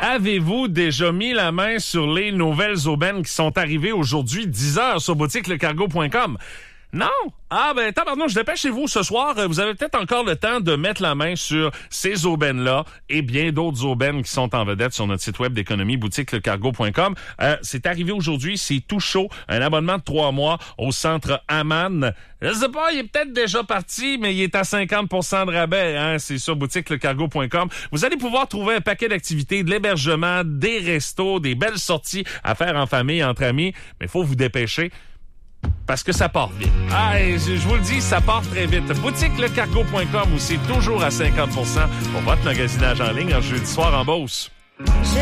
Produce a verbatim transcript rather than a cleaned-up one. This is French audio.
Avez-vous déjà mis la main sur les nouvelles aubaines qui sont arrivées aujourd'hui, dix heures, sur boutique le cargo point com? Non? Ah ben tabarnouche, dépêchez-vous ce soir. Vous avez peut-être encore le temps de mettre la main sur ces aubaines-là et bien d'autres aubaines qui sont en vedette sur notre site web d'économie, boutique le cargo point com. Euh, c'est arrivé aujourd'hui, c'est tout chaud. Un abonnement de trois mois au centre Aman. Je sais pas, il est peut-être déjà parti, mais il est à cinquante pour cent de rabais. Hein? C'est sur boutique le cargo point com. Vous allez pouvoir trouver un paquet d'activités, de l'hébergement, des restos, des belles sorties à faire en famille, entre amis. Mais il faut vous dépêcher. Parce que ça part vite. Ah, et je, je vous le dis, ça part très vite. boutique le cargo point com où c'est toujours à cinquante pour cent pour votre magasinage en ligne en jeudi soir en Beauce. Je